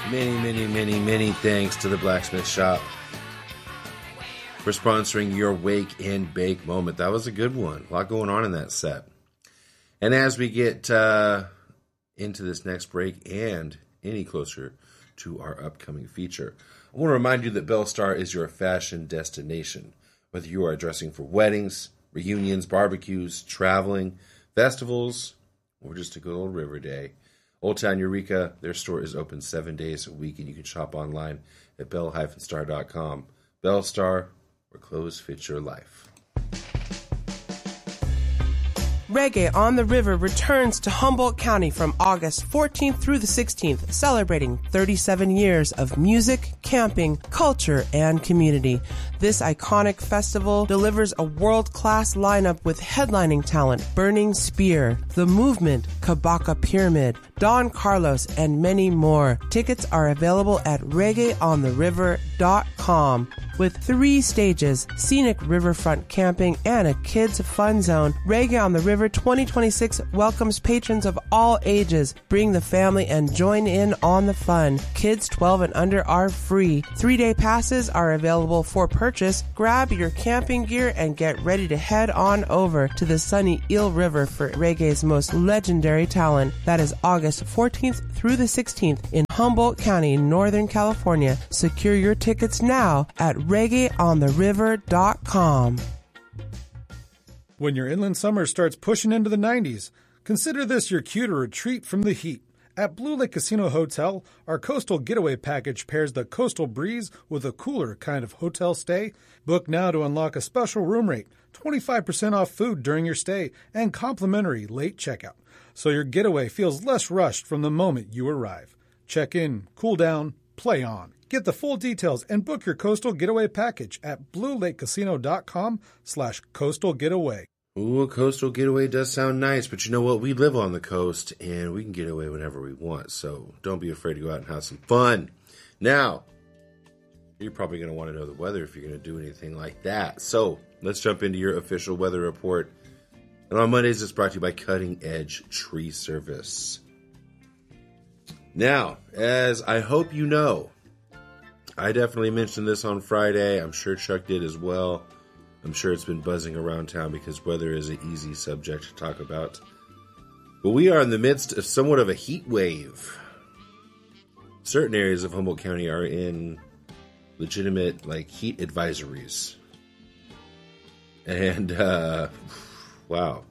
Many thanks to the Blacksmith Shop for sponsoring your Wake and Bake moment. That was a good one. A lot going on in that set. And as we get into this next break and any closer to our upcoming feature, I want to remind you that Bellstar is your fashion destination. Whether you are dressing for weddings, reunions, barbecues, traveling, festivals, or just a good old river day, Old Town Eureka, their store is open 7 days a week, and you can shop online at bell-star.com. Bellstar, where clothes fit your life. Reggae on the River returns to Humboldt County from August 14th through the 16th, celebrating 37 years of music, camping, culture, and community. This iconic festival delivers a world-class lineup with headlining talent Burning Spear, The Movement, Kabaka Pyramid, Don Carlos, and many more. Tickets are available at reggaeontheriver.com. With 3 stages, scenic riverfront camping, and a kids' fun zone, Reggae on the River 2026 welcomes patrons of all ages. Bring the family and join in on the fun. Kids 12 and under are free. 3-day passes are available for purchase. Grab your camping gear and get ready to head on over to the sunny Eel River for reggae's most legendary talent. That is August 14th through the 16th in Humboldt County, Northern California. Secure your tickets now at reggaeontheriver.com. When your inland summer starts pushing into the 90s, consider this your cue to retreat from the heat. At Blue Lake Casino Hotel, our coastal getaway package pairs the coastal breeze with a cooler kind of hotel stay. Book now to unlock a special room rate, 25% off food during your stay, and complimentary late checkout, so your getaway feels less rushed from the moment you arrive. Check in, cool down, play on. Get the full details and book your coastal getaway package at bluelakecasino.com/coastal getaway. Ooh, a coastal getaway does sound nice, but you know what? We live on the coast, and we can get away whenever we want, so don't be afraid to go out and have some fun. Now, you're probably going to want to know the weather if you're going to do anything like that. So, let's jump into your official weather report. And on Mondays, it's brought to you by Cutting Edge Tree Service. Now, as I hope you know, I definitely mentioned this on Friday. I'm sure Chuck did as well. I'm sure it's been buzzing around town because weather is an easy subject to talk about. But we are in the midst of somewhat of a heat wave. Certain areas of Humboldt County are in legitimate, heat advisories. And, wow.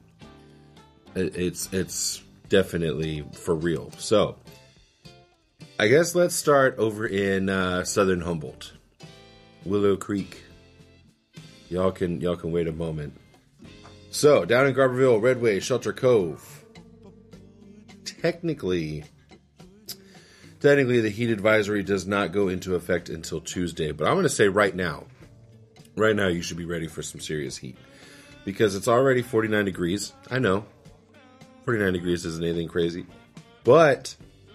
It's definitely for real. So, I guess let's start over in southern Humboldt. Willow Creek. Y'all can wait a moment. So, down in Garberville, Redway, Shelter Cove. Technically, the heat advisory does not go into effect until Tuesday. But I'm going to say right now, you should be ready for some serious heat. Because it's already 49 degrees. I know. 49 degrees isn't anything crazy. But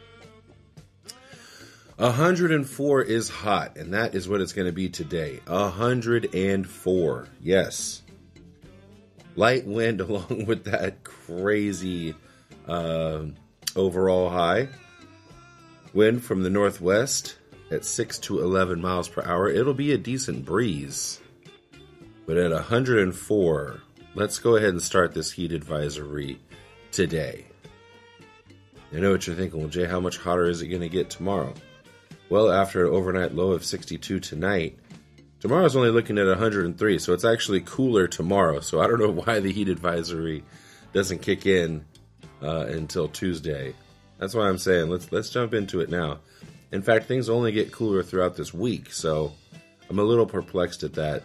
104 is hot, and that is what it's going to be today. 104, yes. Light wind along with that crazy overall high. Wind from the northwest at 6 to 11 miles per hour. It'll be a decent breeze. But at 104, let's go ahead and start this heat advisory today. I know what you're thinking. Well, Jay, how much hotter is it going to get tomorrow? Well, after an overnight low of 62 tonight, tomorrow's only looking at 103, so it's actually cooler tomorrow. So I don't know why the heat advisory doesn't kick in until Tuesday. That's why I'm saying let's jump into it now. In fact, things only get cooler throughout this week, so I'm a little perplexed at that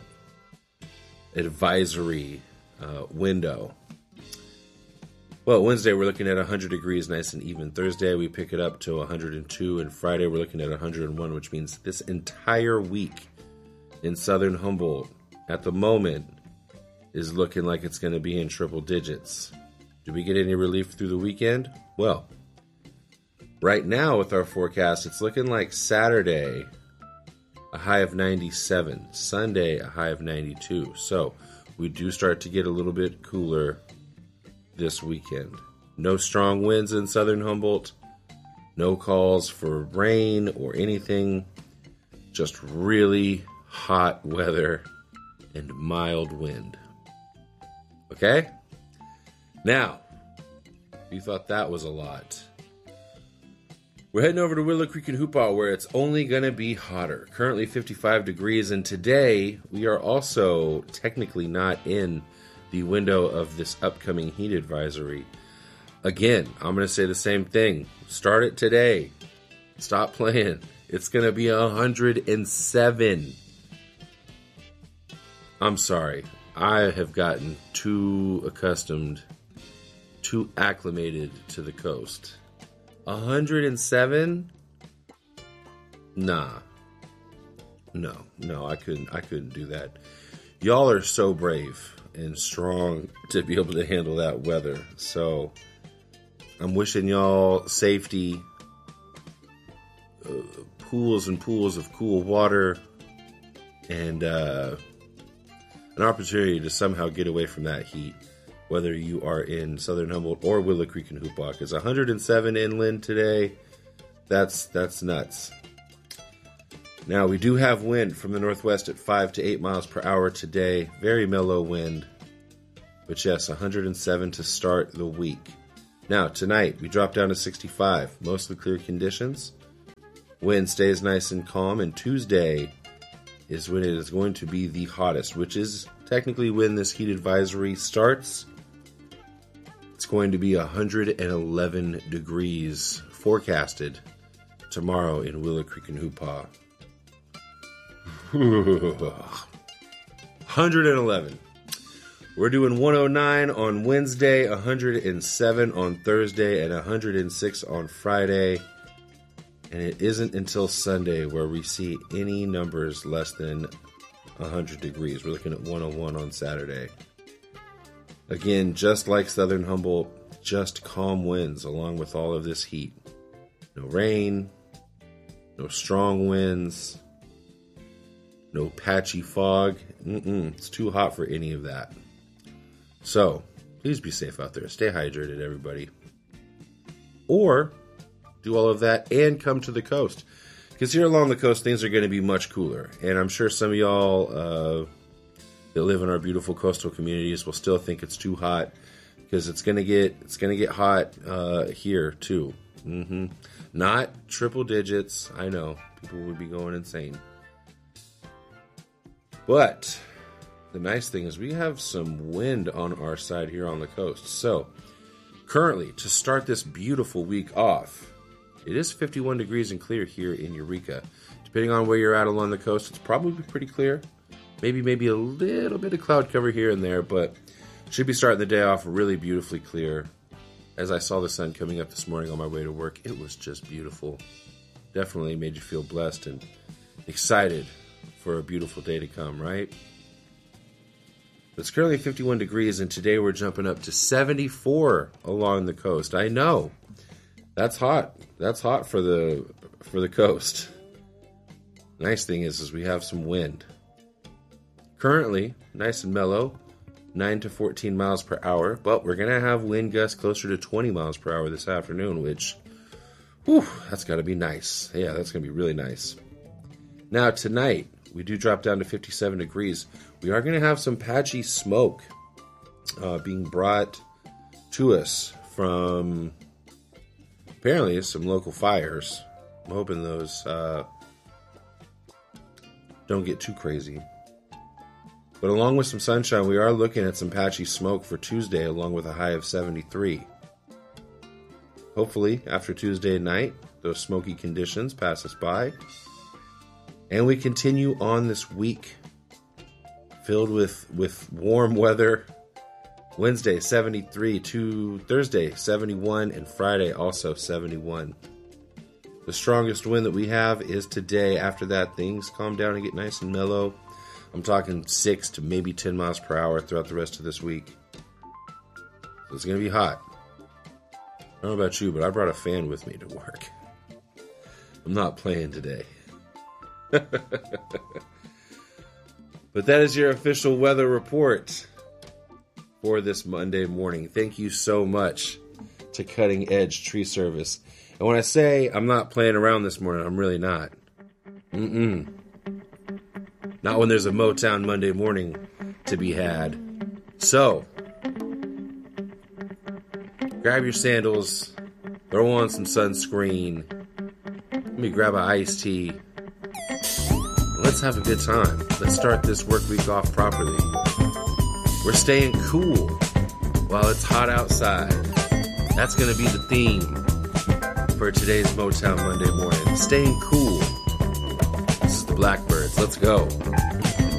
advisory window. Well, Wednesday we're looking at 100 degrees, nice and even. Thursday we pick it up to 102, and Friday we're looking at 101, which means this entire week in southern Humboldt at the moment is looking like it's going to be in triple digits. Do we get any relief through the weekend? Well, right now with our forecast, it's looking like Saturday a high of 97, Sunday a high of 92. So we do start to get a little bit cooler this weekend. No strong winds in southern Humboldt. No calls for rain or anything. Just really hot weather and mild wind. Okay? Now, if you thought that was a lot, we're heading over to Willow Creek and Hoopaw, where it's only going to be hotter. Currently 55 degrees, and today we are also technically not in the window of this upcoming heat advisory. Again, I'm going to say the same thing. Start it today. Stop playing. It's going to be 107. I'm sorry. I have gotten too accustomed, too acclimated to the coast. 107? Nah. No, I couldn't do that. Y'all are so brave and strong to be able to handle that weather. So I'm wishing y'all safety, pools and pools of cool water, and an opportunity to somehow get away from that heat, whether you are in Southern Humboldt or Willow Creek and Hoopaw. Because 107 inland today, that's nuts. Now, we do have wind from the northwest at 5 to 8 miles per hour today. Very mellow wind. But yes, 107 to start the week. Now, tonight, we drop down to 65. Mostly clear conditions. Wind stays nice and calm. And Tuesday is when it is going to be the hottest, which is technically when this heat advisory starts. It's going to be 111 degrees forecasted tomorrow in Willow Creek and Hoopaw. 111. We're doing 109 on Wednesday, 107 on Thursday, and 106 on Friday. And it isn't until Sunday where we see any numbers less than 100 degrees. We're looking at 101 on Saturday. Again, just like Southern Humboldt, just calm winds along with all of this heat. No rain, no strong winds, no patchy fog. It's too hot for any of that. So, please be safe out there. Stay hydrated, everybody. Or do all of that and come to the coast. Because here along the coast, things are going to be much cooler. And I'm sure some of y'all that live in our beautiful coastal communities will still think it's too hot. Because it's going to get hot here, too. Not triple digits. I know. People would be going insane. But the nice thing is we have some wind on our side here on the coast. So, currently, to start this beautiful week off, it is 51 degrees and clear here in Eureka. Depending on where you're at along the coast, it's probably pretty clear. Maybe a little bit of cloud cover here and there, but should be starting the day off really beautifully clear. As I saw the sun coming up this morning on my way to work, it was just beautiful. Definitely made you feel blessed and excited for a beautiful day to come, right? It's currently 51 degrees, and today we're jumping up to 74 along the coast. I know. That's hot. That's hot for the coast. Nice thing is we have some wind. Currently, nice and mellow, 9 to 14 miles per hour, but we're going to have wind gusts closer to 20 miles per hour this afternoon, which, that's got to be nice. Yeah, that's going to be really nice. Now, tonight, we do drop down to 57 degrees. We are going to have some patchy smoke being brought to us from, apparently, some local fires. I'm hoping those don't get too crazy. But along with some sunshine, we are looking at some patchy smoke for Tuesday, along with a high of 73. Hopefully, after Tuesday night, those smoky conditions pass us by. And we continue on this week filled with warm weather. Wednesday, 73 to Thursday, 71, and Friday also 71. The strongest wind that we have is today. After that, things calm down and get nice and mellow. I'm talking 6 to maybe 10 miles per hour throughout the rest of this week. So it's going to be hot. I don't know about you, but I brought a fan with me to work. I'm not playing today. But that is your official weather report for this Monday morning. Thank you so much to Cutting Edge Tree Service. And when I say I'm not playing around this morning, I'm really not. Not when there's a Motown Monday morning to be had. So, grab your sandals, throw on some sunscreen, let me grab an iced tea. Let's have a good time. Let's start this work week off properly. We're staying cool while it's hot outside. That's going to be the theme for today's Motown Monday morning. Staying cool. This is the Blackbirds. Let's go.